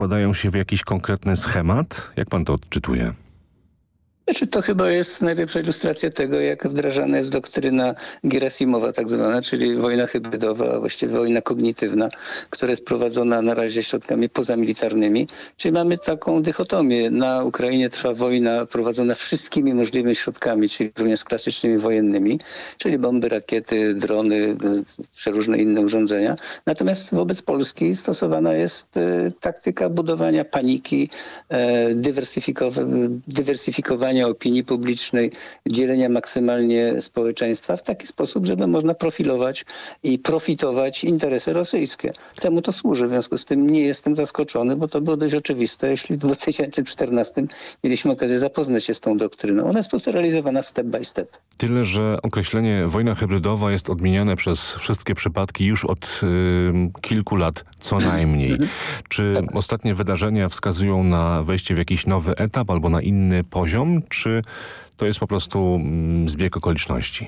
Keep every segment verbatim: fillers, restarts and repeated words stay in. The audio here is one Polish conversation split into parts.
Wkładają się w jakiś konkretny schemat? Jak pan to odczytuje? Znaczy, to chyba jest najlepsza ilustracja tego, jak wdrażana jest doktryna Gerasimowa tak zwana, czyli wojna hybrydowa, a właściwie wojna kognitywna, która jest prowadzona na razie środkami pozamilitarnymi. Czyli mamy taką dychotomię. Na Ukrainie trwa wojna prowadzona wszystkimi możliwymi środkami, czyli również klasycznymi wojennymi, czyli bomby, rakiety, drony, przeróżne inne urządzenia. Natomiast wobec Polski stosowana jest e, taktyka budowania paniki, e, dywersyfikowa- dywersyfikowania opinii publicznej, dzielenia maksymalnie społeczeństwa w taki sposób, żeby można profilować i profitować interesy rosyjskie. Temu to służy. W związku z tym nie jestem zaskoczony, bo to było dość oczywiste, jeśli w dwa tysiące czternastym mieliśmy okazję zapoznać się z tą doktryną. Ona jest po prostu realizowana step by step. Tyle, że określenie wojna hybrydowa jest odmieniane przez wszystkie przypadki już od y, kilku lat co najmniej. Czy Tak. ostatnie wydarzenia wskazują na wejście w jakiś nowy etap albo na inny poziom, czy to jest po prostu mm, zbieg okoliczności?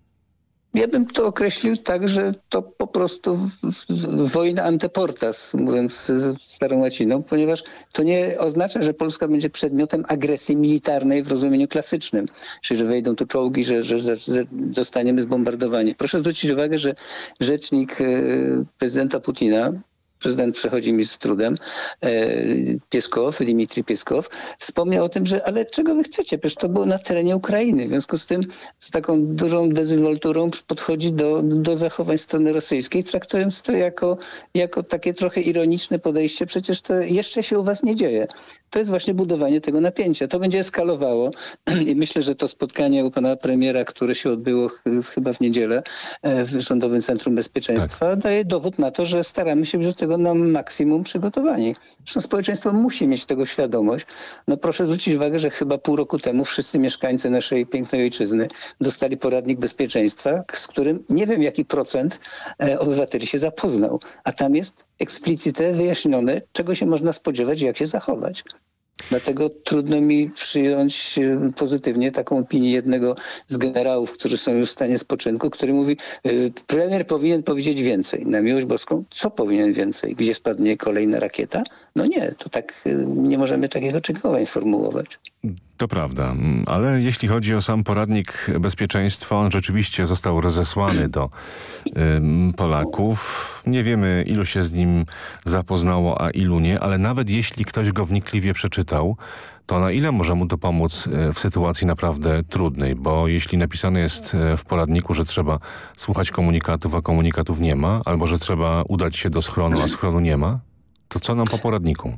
Ja bym to określił tak, że to po prostu w, w, wojna anteportas, mówiąc starą łaciną, ponieważ to nie oznacza, że Polska będzie przedmiotem agresji militarnej w rozumieniu klasycznym. Czyli, że wejdą tu czołgi, że, że, że, że zostaniemy zbombardowani. Proszę zwrócić uwagę, że rzecznik e, prezydenta Putina, prezydent przechodzi mi z trudem, e, Pieskow, Dmitrij Pieskow, wspomniał o tym, że ale czego wy chcecie? Przecież to było na terenie Ukrainy. W związku z tym z taką dużą dezynwolturą podchodzi do, do zachowań strony rosyjskiej, traktując to jako, jako takie trochę ironiczne podejście. Przecież to jeszcze się u was nie dzieje. To jest właśnie budowanie tego napięcia. To będzie eskalowało i myślę, że to spotkanie u pana premiera, które się odbyło ch chyba w niedzielę w Rządowym Centrum Bezpieczeństwa, tak, daje dowód na to, że staramy się być do tego na maksimum przygotowani. Zresztą społeczeństwo musi mieć tego świadomość. No proszę zwrócić uwagę, że chyba pół roku temu wszyscy mieszkańcy naszej pięknej ojczyzny dostali poradnik bezpieczeństwa, z którym nie wiem jaki procent e, obywateli się zapoznał. A tam jest eksplicite wyjaśnione, czego się można spodziewać i jak się zachować. Dlatego trudno mi przyjąć pozytywnie taką opinię jednego z generałów, którzy są już w stanie spoczynku, który mówi, premier powinien powiedzieć więcej. Na miłość boską, co powinien więcej? Gdzie spadnie kolejna rakieta? No nie, to tak nie możemy takich oczekiwań formułować. To prawda, ale jeśli chodzi o sam poradnik bezpieczeństwa, on rzeczywiście został rozesłany do y, Polaków. Nie wiemy, ilu się z nim zapoznało, a ilu nie, ale nawet jeśli ktoś go wnikliwie przeczytał, to na ile może mu to pomóc w sytuacji naprawdę trudnej? Bo jeśli napisane jest w poradniku, że trzeba słuchać komunikatów, a komunikatów nie ma, albo że trzeba udać się do schronu, a schronu nie ma, to co nam po poradniku?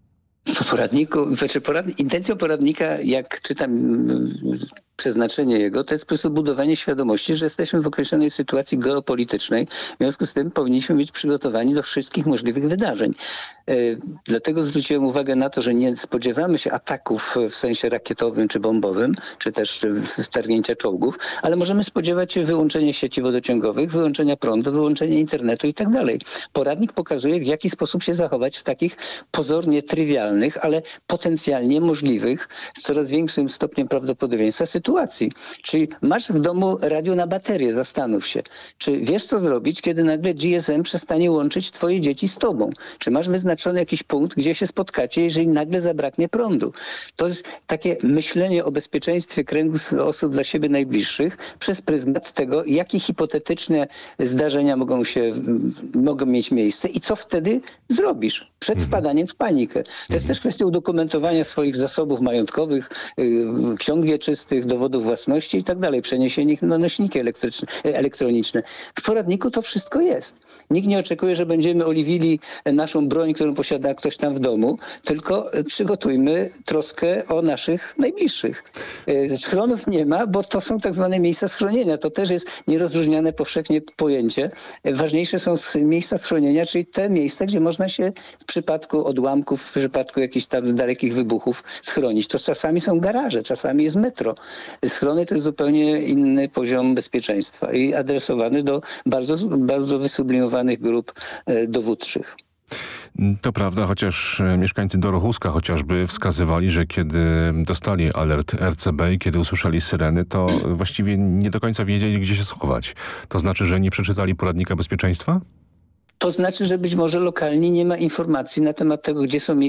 Po poradniku, znaczy porad... intencją poradnika, jak czytam przeznaczenie jego, to jest po prostu budowanie świadomości, że jesteśmy w określonej sytuacji geopolitycznej. W związku z tym powinniśmy być przygotowani do wszystkich możliwych wydarzeń. E, dlatego zwróciłem uwagę na to, że nie spodziewamy się ataków w sensie rakietowym czy bombowym, czy też wtargnięcia czołgów, ale możemy spodziewać się wyłączenia sieci wodociągowych, wyłączenia prądu, wyłączenia internetu i tak dalej. Poradnik pokazuje, w jaki sposób się zachować w takich pozornie trywialnych, ale potencjalnie możliwych, z coraz większym stopniem prawdopodobieństwa sytuacji. Czyli masz w domu radio na baterię, zastanów się. Czy wiesz, co zrobić, kiedy nagle G S M przestanie łączyć twoje dzieci z tobą? Czy masz wyznaczony jakiś punkt, gdzie się spotkacie, jeżeli nagle zabraknie prądu? To jest takie myślenie o bezpieczeństwie kręgu osób dla siebie najbliższych przez pryzmat tego, jakie hipotetyczne zdarzenia mogą się, mogą mieć miejsce i co wtedy zrobisz przed wpadaniem w panikę. To jest też kwestia udokumentowania swoich zasobów majątkowych, yy, ksiąg wieczystych, dowodów własności i tak dalej, przeniesienie ich na nośniki elektroniczne. W poradniku to wszystko jest. Nikt nie oczekuje, że będziemy oliwili naszą broń, którą posiada ktoś tam w domu, tylko przygotujmy troskę o naszych najbliższych. Schronów nie ma, bo to są tak zwane miejsca schronienia. To też jest nierozróżniane powszechnie pojęcie. Ważniejsze są miejsca schronienia, czyli te miejsca, gdzie można się w przypadku odłamków, w przypadku jakichś tam dalekich wybuchów schronić. To czasami są garaże, czasami jest metro. Schrony to jest zupełnie inny poziom bezpieczeństwa i adresowany do bardzo, bardzo wysublimowanych grup e, dowódczych. To prawda, chociaż mieszkańcy Dorochuska chociażby wskazywali, że kiedy dostali alert R C B i kiedy usłyszeli syreny, to właściwie nie do końca wiedzieli, gdzie się schować. To znaczy, że nie przeczytali poradnika bezpieczeństwa? To znaczy, że być może lokalnie nie ma informacji na temat tego, gdzie są miejsca